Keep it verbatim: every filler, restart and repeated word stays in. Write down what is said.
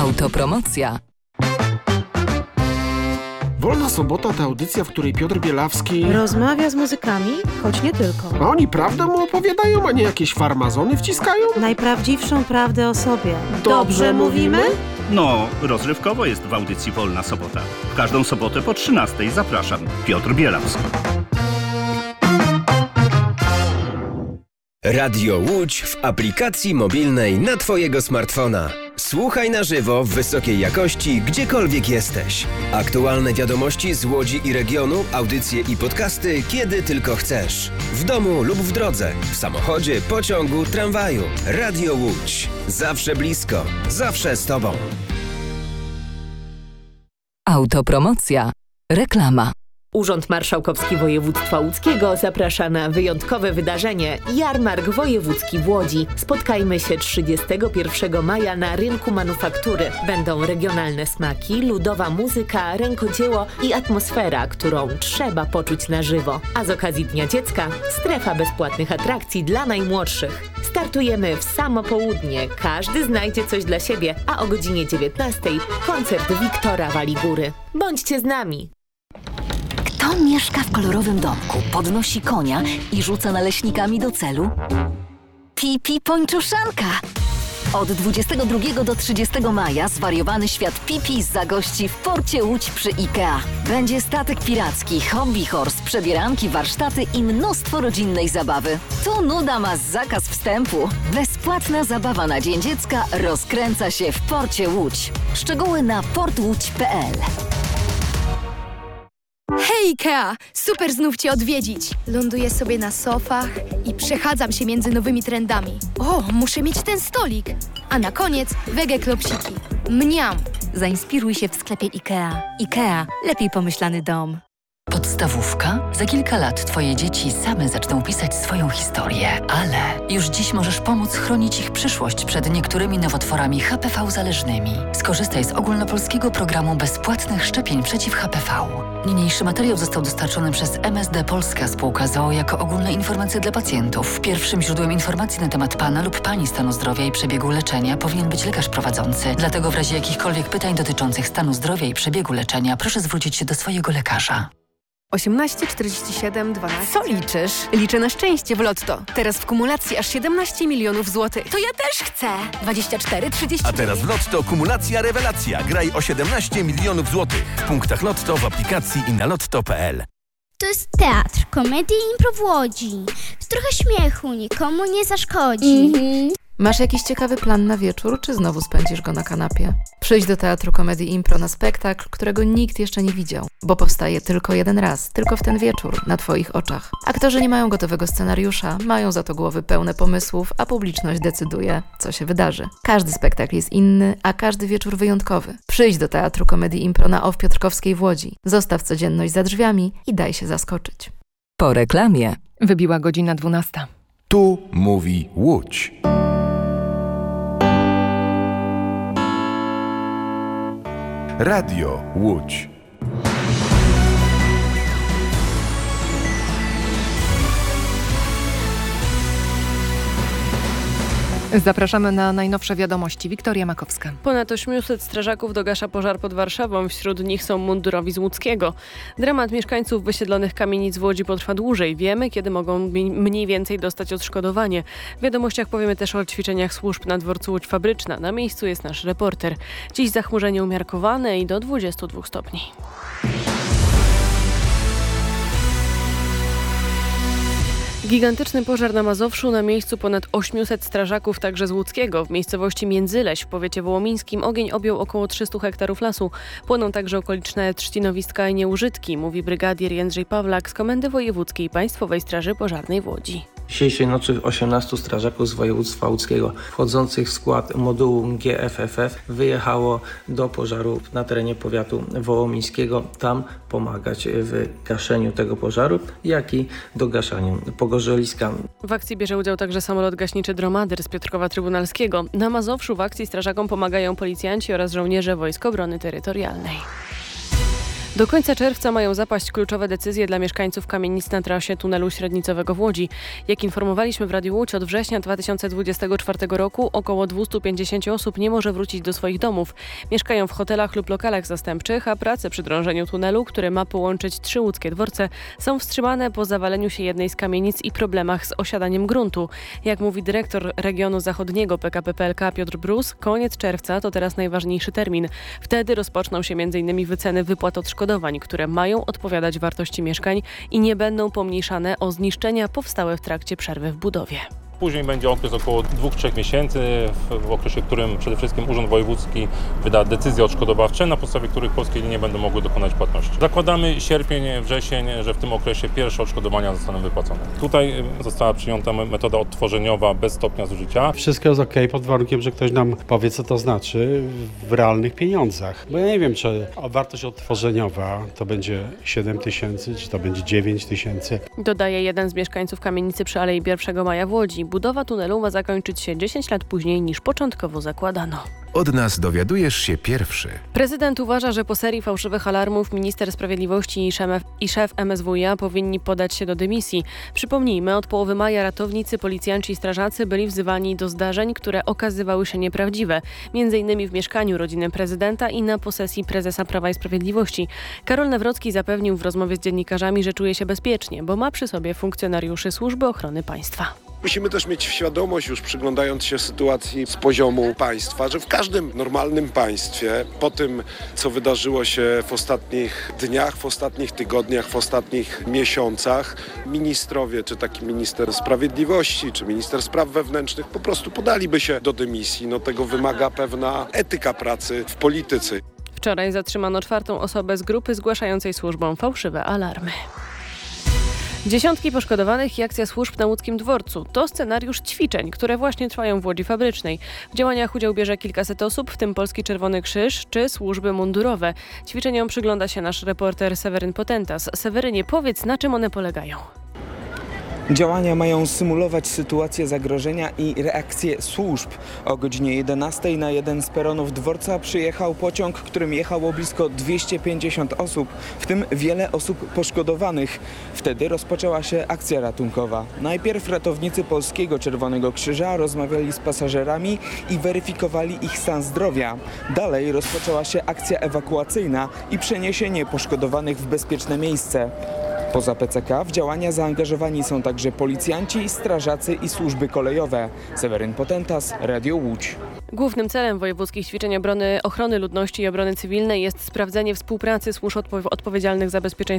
Autopromocja. Wolna Sobota to audycja, w której Piotr Bielawski rozmawia z muzykami, choć nie tylko. A oni prawdę mu opowiadają, a nie jakieś farmazony wciskają? Najprawdziwszą prawdę o sobie. Dobrze, Dobrze mówimy? No, rozrywkowo jest w audycji Wolna Sobota. W każdą sobotę po trzynastej zapraszam. Piotr Bielawski. Radio Łódź w aplikacji mobilnej na Twojego smartfona. Słuchaj na żywo w wysokiej jakości, gdziekolwiek jesteś. Aktualne wiadomości z Łodzi i regionu, audycje i podcasty, kiedy tylko chcesz. W domu lub w drodze, w samochodzie, pociągu, tramwaju. Radio Łódź. Zawsze blisko, zawsze z Tobą. Autopromocja. Reklama. Urząd Marszałkowski Województwa Łódzkiego zaprasza na wyjątkowe wydarzenie Jarmark Wojewódzki w Łodzi. Spotkajmy się trzydziestego pierwszego maja na Rynku Manufaktury. Będą regionalne smaki, ludowa muzyka, rękodzieło i atmosfera, którą trzeba poczuć na żywo. A z okazji Dnia Dziecka strefa bezpłatnych atrakcji dla najmłodszych. Startujemy w samo południe. Każdy znajdzie coś dla siebie, a o godzinie dziewiętnastej koncert Wiktora Waligury. Bądźcie z nami! Kto mieszka w kolorowym domku, podnosi konia i rzuca naleśnikami do celu? Pipi Pończuszanka! Od dwudziestego drugiego do trzydziestego maja zwariowany świat Pipi zagości w porcie Łódź przy IKEA. Będzie statek piracki, hobby horse, przebieranki, warsztaty i mnóstwo rodzinnej zabawy. Tu nuda ma zakaz wstępu. Bezpłatna zabawa na Dzień Dziecka rozkręca się w porcie Łódź. Szczegóły na port łódź kropka p l. Hej IKEA! Super znów Cię odwiedzić! Ląduję sobie na sofach i przechadzam się między nowymi trendami. O, muszę mieć ten stolik! A na koniec wege klopsiki. Mniam! Zainspiruj się w sklepie IKEA. IKEA. Lepiej pomyślany dom. Podstawówka? Za kilka lat Twoje dzieci same zaczną pisać swoją historię, ale już dziś możesz pomóc chronić ich przyszłość przed niektórymi nowotworami H P V zależnymi. Skorzystaj z ogólnopolskiego programu bezpłatnych szczepień przeciw H P V. Niniejszy materiał został dostarczony przez M S D Polska Spółka z o o jako ogólne informacje dla pacjentów. Pierwszym źródłem informacji na temat Pana lub Pani stanu zdrowia i przebiegu leczenia powinien być lekarz prowadzący. Dlatego w razie jakichkolwiek pytań dotyczących stanu zdrowia i przebiegu leczenia proszę zwrócić się do swojego lekarza. osiemnaście czterdzieści siedem dwanaście. Co liczysz? Liczę na szczęście w Lotto. Teraz w kumulacji aż siedemnaście milionów złotych. To ja też chcę. dwadzieścia cztery trzydzieści. A teraz w Lotto kumulacja rewelacja. Graj o siedemnaście milionów złotych. W punktach Lotto, w aplikacji i na lotto kropka p l. To jest teatr komedii Impro w Łodzi. Trochę śmiechu nikomu nie zaszkodzi. Mm-hmm. Masz jakiś ciekawy plan na wieczór, czy znowu spędzisz go na kanapie? Przyjdź do Teatru Komedii Impro na spektakl, którego nikt jeszcze nie widział, bo powstaje tylko jeden raz, tylko w ten wieczór, na Twoich oczach. Aktorzy nie mają gotowego scenariusza, mają za to głowy pełne pomysłów, a publiczność decyduje, co się wydarzy. Każdy spektakl jest inny, a każdy wieczór wyjątkowy. Przyjdź do Teatru Komedii Impro na O W Piotrkowskiej w Łodzi. Zostaw codzienność za drzwiami i daj się zaskoczyć. Po reklamie. Wybiła godzina dwunasta. Tu mówi Łódź. Radio Łódź. Zapraszamy na najnowsze wiadomości. Wiktoria Makowska. Ponad osiemset strażaków dogasza pożar pod Warszawą. Wśród nich są mundurowi z łódzkiego. Dramat mieszkańców wysiedlonych kamienic w Łodzi potrwa dłużej. Wiemy, kiedy mogą mniej więcej dostać odszkodowanie. W wiadomościach powiemy też o ćwiczeniach służb na dworcu Łódź Fabryczna. Na miejscu jest nasz reporter. Dziś zachmurzenie umiarkowane i do dwudziestu dwóch stopni. Gigantyczny pożar na Mazowszu, na miejscu ponad osiemset strażaków, także z łódzkiego. W miejscowości Międzyleś w powiecie wołomińskim ogień objął około trzysta hektarów lasu. Płoną także okoliczne trzcinowiska i nieużytki, mówi brygadier Jędrzej Pawlak z Komendy Wojewódzkiej Państwowej Straży Pożarnej w Łodzi. Dzisiejszej nocy osiemnastu strażaków z województwa łódzkiego wchodzących w skład modułu G F F F wyjechało do pożaru na terenie powiatu wołomińskiego. Tam pomagać w gaszeniu tego pożaru, jak i dogaszaniu pogorzeలిska. W akcji bierze udział także samolot gaśniczy Dromader z Piotrkowa Trybunalskiego. Na Mazowszu w akcji strażakom pomagają policjanci oraz żołnierze Wojsk Obrony Terytorialnej. Do końca czerwca mają zapaść kluczowe decyzje dla mieszkańców kamienic na trasie tunelu średnicowego w Łodzi. Jak informowaliśmy w Radiu Łódź, od września dwa tysiące dwudziestego czwartego roku około dwieście pięćdziesiąt osób nie może wrócić do swoich domów. Mieszkają w hotelach lub lokalach zastępczych, a prace przy drążeniu tunelu, który ma połączyć trzy łódzkie dworce, są wstrzymane po zawaleniu się jednej z kamienic i problemach z osiadaniem gruntu. Jak mówi dyrektor regionu zachodniego P K P P L K Piotr Brus, koniec czerwca to teraz najważniejszy termin. Wtedy rozpoczną się między innymi wyceny wypłat odszkodowań, które mają odpowiadać wartości mieszkań i nie będą pomniejszane o zniszczenia powstałe w trakcie przerwy w budowie. Później będzie okres około dwóch do trzech miesięcy, w, w okresie, w którym przede wszystkim Urząd Wojewódzki wyda decyzje odszkodowawcze, na podstawie których polskie linie będą mogły dokonać płatności. Zakładamy sierpień, wrzesień, że w tym okresie pierwsze odszkodowania zostaną wypłacone. Tutaj została przyjęta metoda odtworzeniowa bez stopnia zużycia. Wszystko jest ok, pod warunkiem, że ktoś nam powie, co to znaczy w realnych pieniądzach. Bo ja nie wiem, czy wartość odtworzeniowa to będzie siedem tysięcy, czy to będzie dziewięć tysięcy. Dodaje jeden z mieszkańców kamienicy przy Alei pierwszego maja w Łodzi. Budowa tunelu ma zakończyć się dziesięć lat później niż początkowo zakładano. Od nas dowiadujesz się pierwszy. Prezydent uważa, że po serii fałszywych alarmów minister sprawiedliwości i szef, i szef M S W iA powinni podać się do dymisji. Przypomnijmy, od połowy maja ratownicy, policjanci i strażacy byli wzywani do zdarzeń, które okazywały się nieprawdziwe. Między innymi w mieszkaniu rodziny prezydenta i na posesji prezesa Prawa i Sprawiedliwości. Karol Nawrocki zapewnił w rozmowie z dziennikarzami, że czuje się bezpiecznie, bo ma przy sobie funkcjonariuszy Służby Ochrony Państwa. Musimy też mieć świadomość, już przyglądając się sytuacji z poziomu państwa, że w każdym normalnym państwie, po tym, co wydarzyło się w ostatnich dniach, w ostatnich tygodniach, w ostatnich miesiącach, ministrowie, czy taki minister sprawiedliwości, czy minister spraw wewnętrznych po prostu podaliby się do dymisji. No tego wymaga pewna etyka pracy w polityce. Wczoraj zatrzymano czwartą osobę z grupy zgłaszającej służbom fałszywe alarmy. Dziesiątki poszkodowanych i akcja służb na łódzkim dworcu. To scenariusz ćwiczeń, które właśnie trwają w Łodzi Fabrycznej. W działaniach udział bierze kilkaset osób, w tym Polski Czerwony Krzyż czy służby mundurowe. Ćwiczeniom przygląda się nasz reporter Seweryn Potentas. Sewerynie, powiedz, na czym one polegają? Działania mają symulować sytuację zagrożenia i reakcję służb. O godzinie jedenastej na jeden z peronów dworca przyjechał pociąg, którym jechało blisko dwieście pięćdziesiąt osób, w tym wiele osób poszkodowanych. Wtedy rozpoczęła się akcja ratunkowa. Najpierw ratownicy Polskiego Czerwonego Krzyża rozmawiali z pasażerami i weryfikowali ich stan zdrowia. Dalej rozpoczęła się akcja ewakuacyjna i przeniesienie poszkodowanych w bezpieczne miejsce. Poza P C K w działania zaangażowani są także policjanci, strażacy i służby kolejowe. Seweryn Potentas, Radio Łódź. Głównym celem wojewódzkich ćwiczeń obrony, ochrony ludności i obrony cywilnej jest sprawdzenie współpracy służb odpowiedzialnych za bezpieczeństwo